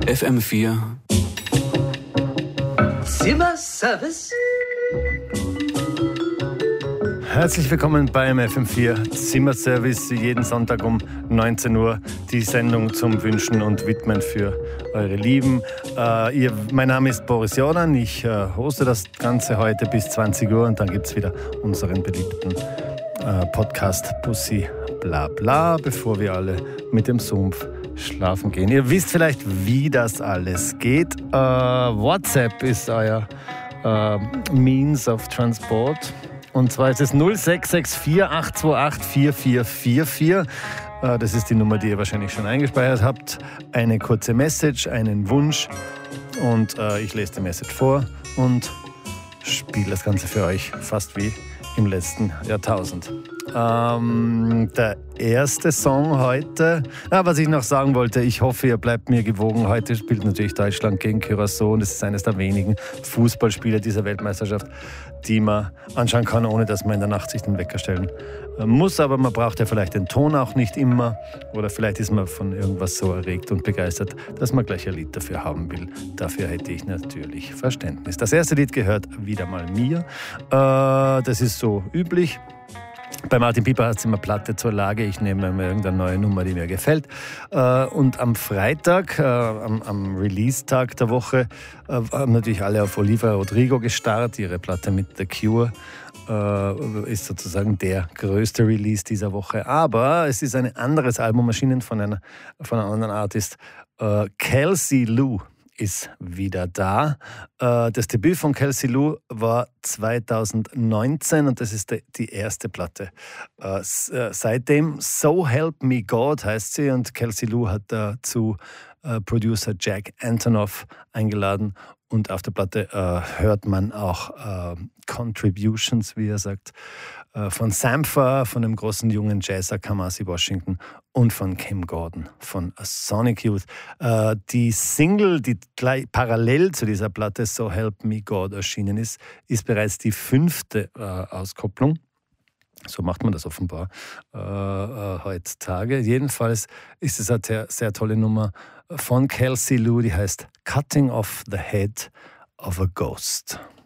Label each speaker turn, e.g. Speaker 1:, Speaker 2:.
Speaker 1: FM4
Speaker 2: Zimmerservice.
Speaker 3: Herzlich willkommen beim FM4 Zimmerservice. Jeden Sonntag um 19 Uhr die Sendung zum Wünschen und Widmen für eure Lieben. Mein Name ist Boris Jordan. Ich hoste das Ganze heute bis 20 Uhr und dann gibt es wieder unseren beliebten Podcast Pussy Bla Bla, bevor wir alle mit dem Sumpf schlafen gehen. Ihr wisst vielleicht, wie das alles geht. WhatsApp ist euer Means of Transport. Und zwar ist es 0664 828 4444. Das ist die Nummer, die ihr wahrscheinlich schon eingespeichert habt. Eine kurze Message, einen Wunsch. Und ich lese die Message vor und spiele das Ganze für euch fast wie im letzten Jahrtausend. Der erste Song heute, was ich noch sagen wollte, ich hoffe, ihr bleibt mir gewogen. Heute spielt natürlich Deutschland gegen Curaçao und es ist eines der wenigen Fußballspiele dieser Weltmeisterschaft, die man anschauen kann, ohne dass man in der Nacht sich den Wecker stellen muss. Aber man braucht ja vielleicht den Ton auch nicht immer oder vielleicht ist man von irgendwas so erregt und begeistert, dass man gleich ein Lied dafür haben will. Dafür hätte ich natürlich Verständnis. Das erste Lied gehört wieder mal mir. Das ist so üblich. Bei Martin Pieper hat es immer Platte zur Lage. Ich nehme mir irgendeine neue Nummer, die mir gefällt. Und am Freitag, am Release-Tag der Woche, haben natürlich alle auf Olivia Rodrigo gestarrt. Ihre Platte mit The Cure ist sozusagen der größte Release dieser Woche. Aber es ist ein anderes Album erschienen von einer anderen Artist. Kelsey Lou ist wieder da. Das Debüt von Kelsey Lou war 2019 und das ist die erste Platte. Seitdem So Help Me God heißt sie und Kelsey Lou hat dazu Producer Jack Antonoff eingeladen und auf der Platte hört man auch Contributions, wie er sagt, von Sampha, von dem großen jungen Jazzer Kamasi Washington und von Kim Gordon von Sonic Youth. Die Single, die gleich parallel zu dieser Platte So Help Me God erschienen ist bereits die 5. Auskopplung. So macht man das offenbar heutzutage. Jedenfalls ist es eine sehr, sehr tolle Nummer von Kelsey Lou, die heißt Cutting Off the Head of a Ghost.